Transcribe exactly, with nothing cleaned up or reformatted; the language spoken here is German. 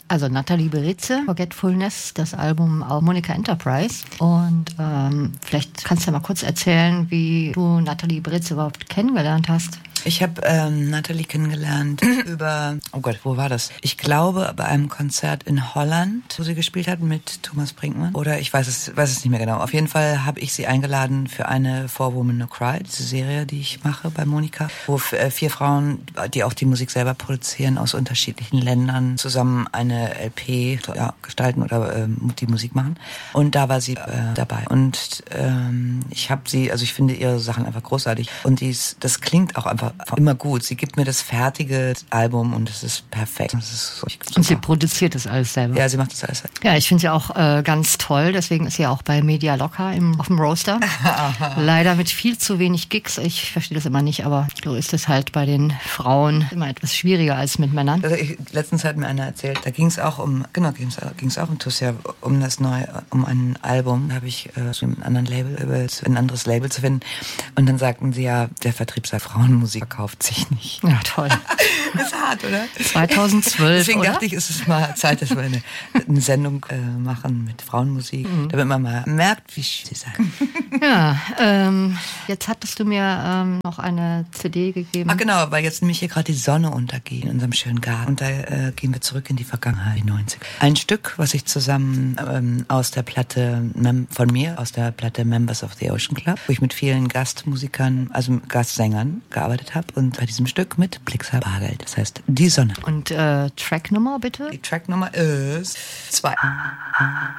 Also Nathalie Beritze, Forgetfulness, das Album auf Monica Enterprise. Und ähm, vielleicht kannst du ja mal kurz erzählen, wie du Nathalie Beritze überhaupt kennengelernt hast. Ich habe ähm, Nathalie kennengelernt über, oh Gott, wo war das? Ich glaube, bei einem Konzert in Holland, wo sie gespielt hat mit Thomas Brinkmann. Oder ich weiß es, weiß es nicht mehr genau. Auf jeden Fall habe ich sie eingeladen für eine For Women No Cry, diese Serie, die ich mache bei Monica, wo vier Frauen, die auch die Musik selber produzieren, aus unterschiedlichen Ländern zusammen eine L P ja, gestalten oder ähm, die Musik machen. Und da war sie äh, dabei. Und ähm, ich habe sie, also ich finde ihre Sachen einfach großartig. Und dies, das klingt auch einfach immer gut. Sie gibt mir das fertige Album und es ist perfekt. Das ist so und sie produziert das alles selber? Ja, sie macht das alles selber. Ja, ich finde sie auch äh, ganz toll. Deswegen ist sie auch bei Media Locker im, auf dem Roaster. Leider mit viel zu wenig Gigs. Ich verstehe das immer nicht, aber so ist es halt bei den Frauen immer etwas schwieriger als mit Männern. Also ich, letztens hat mir einer erzählt, da ging es auch um, genau, ging es auch um Tussia, um das neue, um ein Album. Da habe ich äh, schon ein anderes Label, ein anderes Label zu finden. Und dann sagten sie ja, der Vertrieb sagt, Frauenmusik verkauft sich nicht. Ja, toll. Das ist hart, oder? zweitausendzwölf, Deswegen oder? dachte ich, ist es mal Zeit, dass wir eine, eine Sendung äh, machen mit Frauenmusik, mhm. damit man mal merkt, wie schön sie sein. Ja, ähm, jetzt hattest du mir ähm, noch eine C D gegeben. Ach genau, weil jetzt nämlich hier gerade die Sonne untergeht in unserem schönen Garten. Und da äh, gehen wir zurück in die Vergangenheit, die neunziger. Ein Stück, was ich zusammen ähm, aus der Platte Mem- von mir, aus der Platte Members of the Ocean Club, wo ich mit vielen Gastmusikern, also Gastsängern gearbeitet habe. Und bei diesem Stück mit Blixer Bargeld. Das heißt, die Sonne. Und äh, Tracknummer bitte? Die Tracknummer ist zwei.